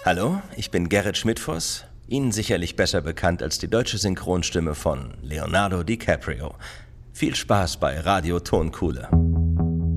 Hallo, ich bin Gerrit Schmidtfuss, Ihnen sicherlich besser bekannt als die deutsche Synchronstimme von Leonardo DiCaprio. Viel Spaß bei Radio Tonkuhle.